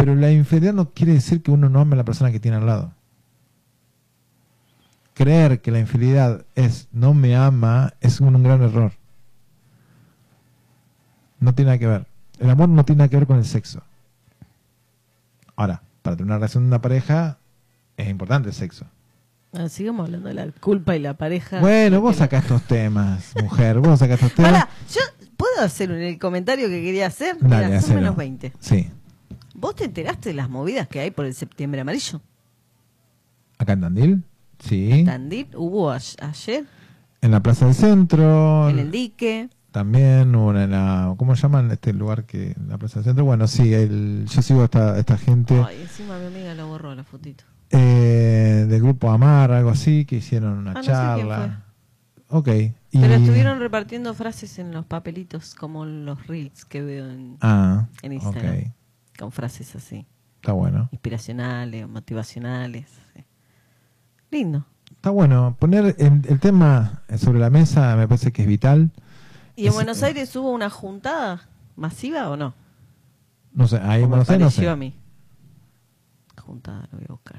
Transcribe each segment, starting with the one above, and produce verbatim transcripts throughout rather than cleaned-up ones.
Pero la infidelidad no quiere decir que uno no ame a la persona que tiene al lado. Creer que la infidelidad es no me ama es un, un gran error. No tiene nada que ver. El amor no tiene nada que ver con el sexo. Ahora, para tener una relación de una pareja es importante el sexo. Ah, sigamos hablando de la culpa y la pareja. Bueno, vos sacás estos temas, mujer. Vos sacás estos temas. Ahora, yo puedo hacer un, el comentario que quería hacer. Dale, Mira, son hacelo. menos veinte. Sí. ¿Vos te enteraste de las movidas que hay por el septiembre amarillo? ¿Acá en Tandil? Sí. En Tandil hubo a- ayer, En la Plaza del Centro. en el dique. También una en la... ¿Cómo llaman este lugar que... La Plaza del Centro? Bueno, sí, el, yo sigo a esta, esta gente Ay, encima mi amiga la borró la fotito. eh, del grupo Amar, algo así, que hicieron una Ah, no sé quién charla. Ok. Y... Pero estuvieron repartiendo frases en los papelitos como los reels que veo en, Ah, en Instagram. ok. Con frases así, Está bueno. inspiracionales, motivacionales. Sí. Lindo. Está bueno. Poner el, el tema sobre la mesa me parece que es vital. ¿Y en Es- Buenos Aires hubo una juntada masiva o no? No sé, ahí en ¿O me Buenos Aires no pareció sé. a mí? Juntada, lo voy a buscar.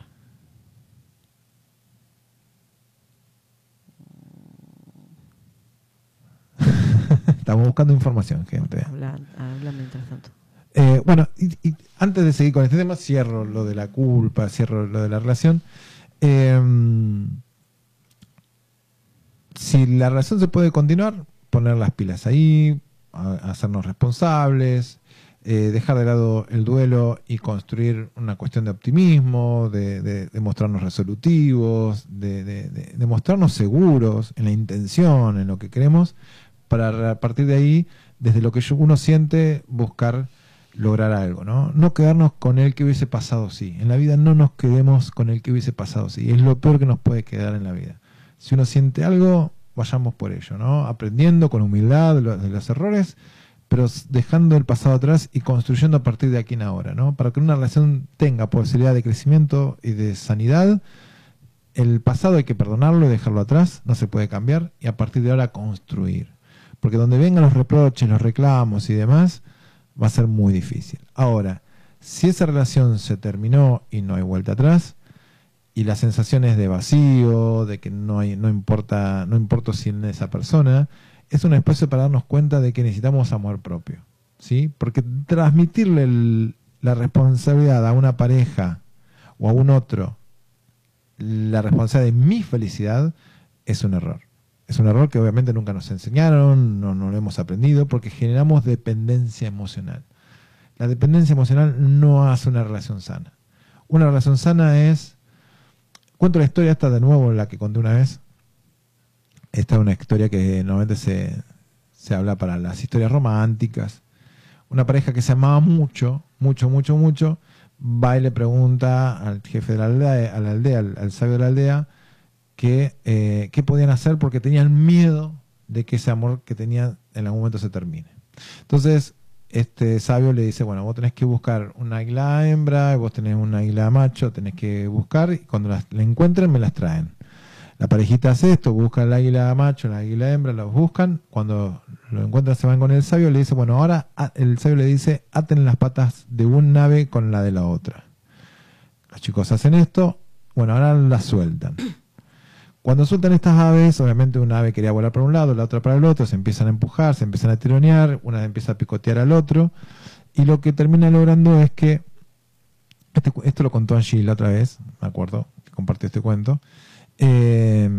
Estamos buscando información, gente. Habla, habla mientras tanto. Eh, bueno, y, y antes de seguir con este tema, cierro lo de la culpa, cierro lo de la relación. Eh, si la relación se puede continuar, poner las pilas ahí, a- hacernos responsables, eh, dejar de lado el duelo y construir una cuestión de optimismo, de, de, de mostrarnos resolutivos, de, de, de, de mostrarnos seguros en la intención, en lo que queremos, para a partir de ahí, desde lo que yo- uno siente, buscar lograr algo, ¿no? No quedarnos con el que hubiese pasado sí. En la vida no nos quedemos con el que hubiese pasado sí. Es lo peor que nos puede quedar en la vida. Si uno siente algo, vayamos por ello, ¿no? Aprendiendo con humildad de los, de los errores, pero s- dejando el pasado atrás y construyendo a partir de aquí en ahora, ¿no? Para que una relación tenga posibilidad de crecimiento y de sanidad, el pasado hay que perdonarlo y dejarlo atrás, no se puede cambiar, y a partir de ahora construir. Porque donde vengan los reproches, los reclamos y demás, va a ser muy difícil. Ahora, si esa relación se terminó y no hay vuelta atrás, y las sensaciones de vacío, de que no hay, no importa, no importa sin esa persona, es un espacio para darnos cuenta de que necesitamos amor propio, ¿sí? Porque transmitirle el- la responsabilidad a una pareja o a un otro, la responsabilidad de mi felicidad, es un error. Es un error que obviamente nunca nos enseñaron, no, no lo hemos aprendido, porque generamos dependencia emocional. La dependencia emocional no hace una relación sana. Una relación sana es... Cuento la historia esta de nuevo, la que conté una vez. Esta es una historia que normalmente se, se habla para las historias románticas. Una pareja que se amaba mucho, mucho, mucho, mucho, va y le pregunta al jefe de la aldea, a la aldea al, al sabio de la aldea, que eh, qué podían hacer porque tenían miedo de que ese amor que tenían en algún momento se termine. Entonces, este sabio le dice, bueno, vos tenés que buscar una águila hembra, vos tenés una águila macho, tenés que buscar, y cuando las la encuentren me las traen. La parejita hace esto, busca el águila macho, la águila hembra, los buscan, cuando lo encuentran se van con el sabio, le dice, bueno, ahora a- el sabio le dice, aten las patas de un ave con la de la otra. Los chicos hacen esto, bueno, ahora las sueltan. Cuando sueltan estas aves, obviamente una ave quería volar para un lado, la otra para el otro, se empiezan a empujar, se empiezan a tironear, una empieza a picotear al otro, y lo que termina logrando es que, este, cu- esto lo contó Angie la otra vez, me acuerdo, que compartió este cuento, eh,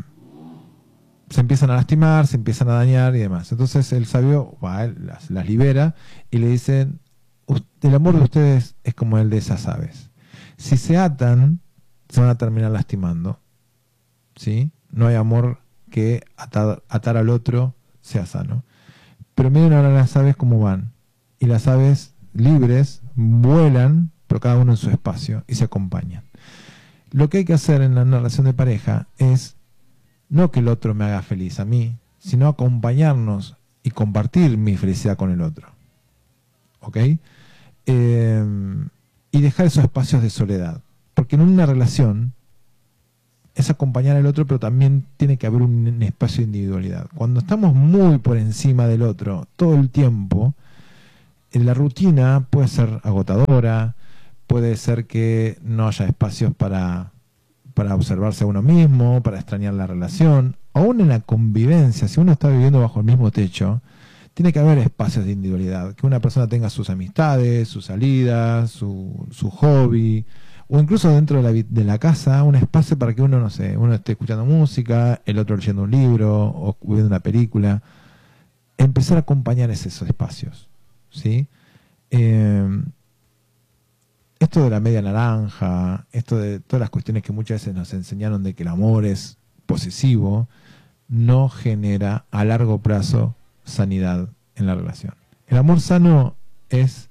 se empiezan a lastimar, se empiezan a dañar y demás. Entonces el sabio va, él las, las libera y le dicen, "Us- el amor de ustedes es como el de esas aves. Si se atan, se van a terminar lastimando. ¿Sí? No hay amor que atar, atar al otro sea sano. Pero miren ahora las aves cómo van. Y las aves libres vuelan, pero cada uno en su espacio, y se acompañan. Lo que hay que hacer en la una relación de pareja es no que el otro me haga feliz a mí, sino acompañarnos y compartir mi felicidad con el otro. ¿Ok? Eh, y dejar esos espacios de soledad. Porque en una relación es acompañar al otro, pero también tiene que haber un, un espacio de individualidad. Cuando estamos muy por encima del otro todo el tiempo, en la rutina puede ser agotadora, puede ser que no haya espacios para, para observarse a uno mismo, para extrañar la relación, aún en la convivencia, si uno está viviendo bajo el mismo techo, tiene que haber espacios de individualidad, que una persona tenga sus amistades, sus salidas, su, su hobby, o incluso dentro de la, de la casa, un espacio para que uno, no sé, uno esté escuchando música, el otro leyendo un libro o viendo una película. Empezar a acompañar esos espacios, ¿sí? Eh, esto de la media naranja, esto de todas las cuestiones que muchas veces nos enseñaron de que el amor es posesivo, no genera a largo plazo sanidad en la relación. El amor sano es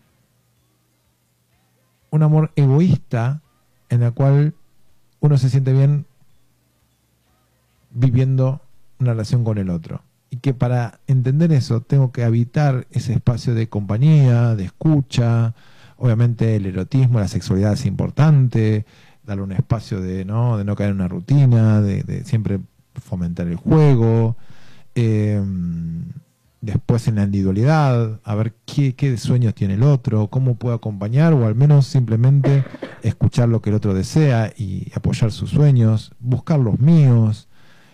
un amor egoísta en el cual uno se siente bien viviendo una relación con el otro. Y que para entender eso tengo que habitar ese espacio de compañía, de escucha. Obviamente el erotismo, la sexualidad es importante, darle un espacio de no, de no caer en una rutina, de, de siempre fomentar el juego. Eh, después en la individualidad, a ver qué, qué sueños tiene el otro, cómo puedo acompañar o al menos simplemente escuchar lo que el otro desea y apoyar sus sueños, buscar los míos.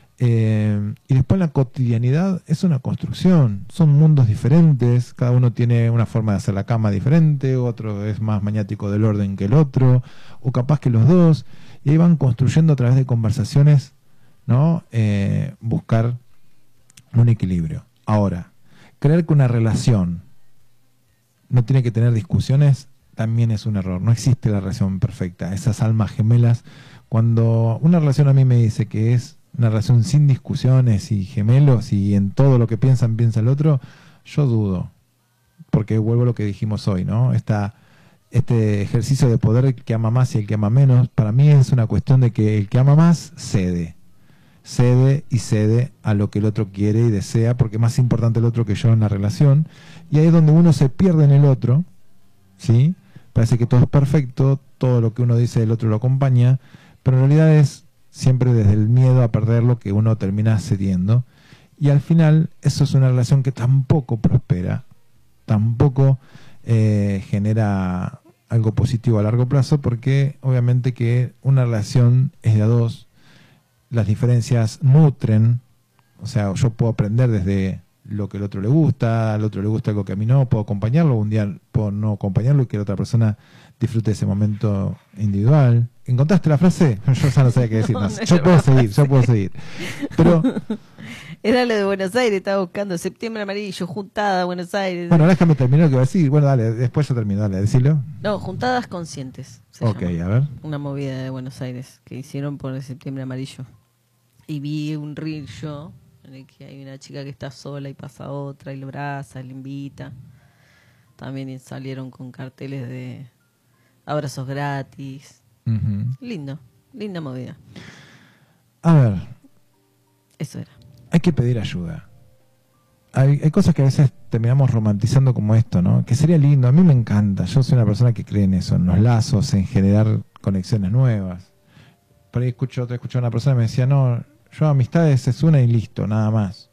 Eh, y después la cotidianidad es una construcción, son mundos diferentes, cada uno tiene una forma de hacer la cama diferente, otro es más maniático del orden que el otro, o capaz que los dos, y ahí van construyendo a través de conversaciones, ¿no? Eh, buscar un equilibrio. Ahora, creer que una relación no tiene que tener discusiones también es un error, no existe la relación perfecta, esas almas gemelas, cuando una relación a mí me dice que es una relación sin discusiones y gemelos y en todo lo que piensan piensa el otro, yo dudo, porque vuelvo a lo que dijimos hoy, ¿no? Esta, este ejercicio de poder, el que ama más y el que ama menos, para mí es una cuestión de que el que ama más cede, cede y cede a lo que el otro quiere y desea, porque es más importante el otro que yo en la relación, y ahí es donde uno se pierde en el otro, ¿sí? Parece que todo es perfecto, todo lo que uno dice el otro lo acompaña, pero en realidad es siempre desde el miedo a perderlo que uno termina cediendo, y al final eso es una relación que tampoco prospera, tampoco eh, genera algo positivo a largo plazo, porque obviamente que una relación es de a dos, las diferencias nutren, o sea, yo puedo aprender desde lo que al otro le gusta, al otro le gusta algo que a mí no, puedo acompañarlo, un día puedo no acompañarlo y que la otra persona disfrute ese momento individual. ¿Encontraste la frase? Yo ya no sabía qué decir más. Yo puedo seguir, yo puedo seguir. Pero era lo de Buenos Aires, estaba buscando Septiembre Amarillo, Juntada, Buenos Aires. Bueno, déjame terminar lo que iba a decir. Bueno, dale, después yo termino, dale, decilo. No, Juntadas Conscientes. Ok, llama. A ver. Una movida de Buenos Aires que hicieron por el Septiembre Amarillo. Y vi un reel yo, en el que hay una chica que está sola y pasa otra y lo abraza, le invita. También salieron con carteles de abrazos gratis. Uh-huh. Lindo, linda movida. A ver. Eso era. Hay que pedir ayuda. Hay, hay cosas que a veces terminamos romantizando como esto, ¿no? Que sería lindo, a mí me encanta. Yo soy una persona que cree en eso, en los lazos, en generar conexiones nuevas. Por ahí escucho, otra escuché a una persona y me decía, no, yo amistades es una y listo, nada más.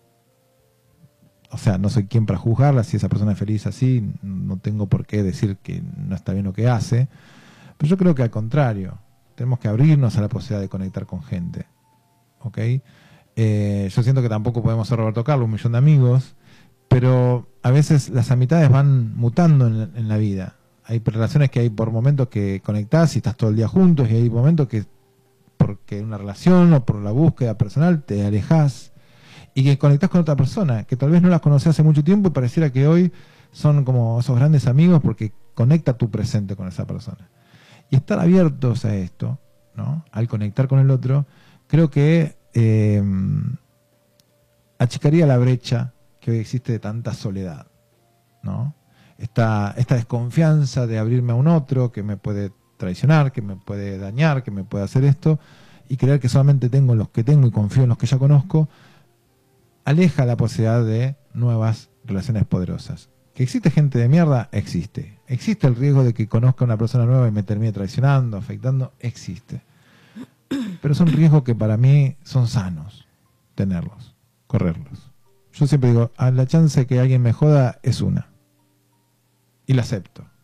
O sea, no soy quien para juzgarla, si esa persona es feliz así, no tengo por qué decir que no está bien lo que hace. Pero yo creo que al contrario, tenemos que abrirnos a la posibilidad de conectar con gente. ¿Ok? Eh, yo siento que tampoco podemos ser Roberto Carlos, un millón de amigos, pero a veces las amistades van mutando en la, en la vida. Hay relaciones que hay por momentos que conectás y estás todo el día juntos, y hay momentos que porque una relación o por la búsqueda personal te alejás y que conectás con otra persona que tal vez no las conocés hace mucho tiempo y pareciera que hoy son como esos grandes amigos porque conecta tu presente con esa persona. Y estar abiertos a esto, ¿no? Al conectar con el otro, creo que eh, achicaría la brecha que hoy existe de tanta soledad, ¿no? Esta, esta desconfianza de abrirme a un otro que me puede traicionar, que me puede dañar, que me puede hacer esto, y creer que solamente tengo los que tengo y confío en los que ya conozco, aleja la posibilidad de nuevas relaciones poderosas. ¿Que existe gente de mierda? Existe. ¿Existe el riesgo de que conozca a una persona nueva y me termine traicionando, afectando? Existe. Pero son riesgos que para mí son sanos tenerlos, correrlos. Yo siempre digo, a la chance de que alguien me joda es una. Y la acepto.